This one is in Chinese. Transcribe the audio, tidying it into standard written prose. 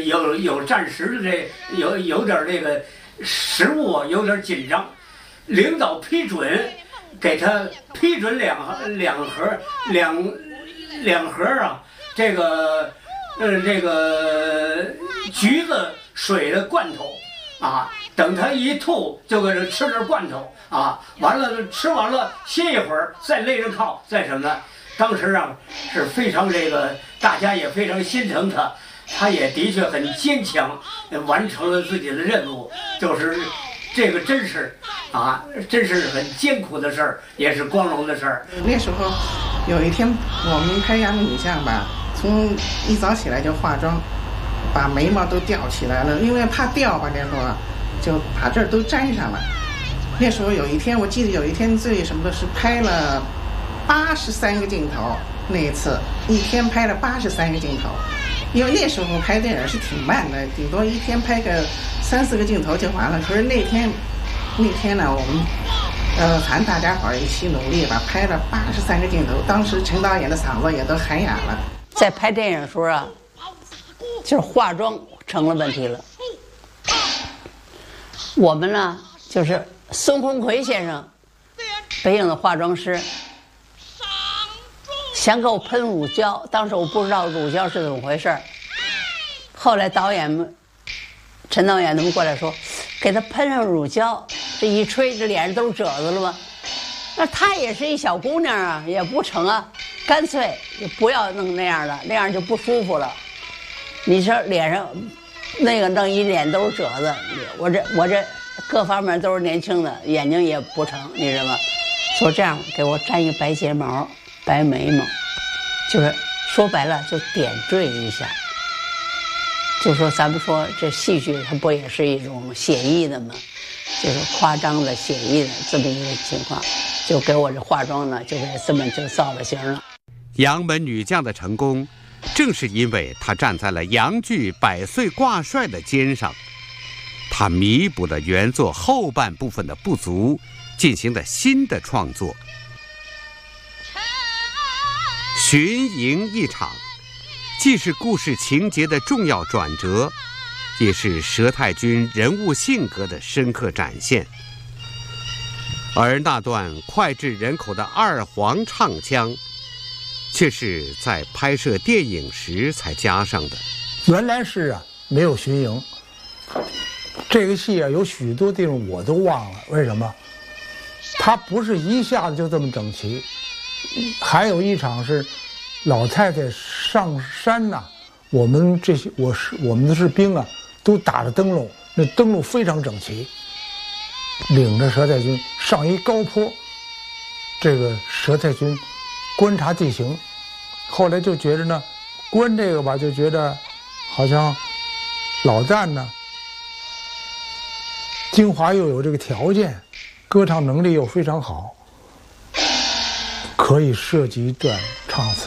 有暂时的有点这个食物有点紧张，领导批准给他批准两盒啊，这个橘子水的罐头啊，等他一吐就搁这吃点罐头啊，完了吃完了歇一会儿再勒着靠再什么。当时啊是非常大家也非常心疼他，他也的确很坚强，完成了自己的任务。就是这个真是很艰苦的事儿，也是光荣的事儿。 那时候有一天我们拍阳明女像吧，从一早起来就化妆，把眉毛都吊起来了，因为怕掉吧，那时候就把这儿都粘上了。那时候有一天，我记得有一天最什么的是拍了83个镜头，那一次一天拍了83个镜头，因为那时候拍电影是挺慢的，顶多一天拍个3、4个镜头就完了。可是那天呢，我们反正大家伙儿一起努力吧，拍了83个镜头。当时陈导演的嗓子也都喊哑了。 在拍电影的时候啊，就是化妆成了问题了。我们呢，就是孙红奎先生，北影的化妆师，想给我喷乳胶，当时我不知道乳胶是怎么回事。后来导演们，陈导演他们过来说，给他喷上乳胶，这一吹，这脸上都是褶子了吗？那她也是一小姑娘啊，也不成啊，干脆就不要弄那样的，那样就不舒服了。你说脸上那个弄一脸都是褶子，我这各方面都是年轻的，眼睛也不成，你知道吗？说这样给我粘一个白睫毛、白眉毛，就是说白了就点缀一下。就说咱们说这戏剧它不也是一种写意的吗？就是夸张的写意的这么一个情况，就给我这化妆呢，就给这么就造了型了。 杨门女将的成功，正是因为她站在了杨剧百岁挂帅的肩上，她弥补了原作后半部分的不足，进行了新的创作。巡营一场，既是故事情节的重要转折，也是佘太君人物性格的深刻展现。而那段脍炙人口的二黄唱腔，却是在拍摄电影时才加上的。 原来是没有巡营，这个戏有许多地方我都忘了，为什么？它不是一下子就这么整齐。还有一场是老太太上山我们这些我们的士兵都打着灯笼，那灯笼非常整齐，领着佘太君上一高坡。这个佘太君观察地形，后来就觉着呢，观这个吧，就觉得好像老旦京华又有这个条件，歌唱能力又非常好，可以设计一段唱词。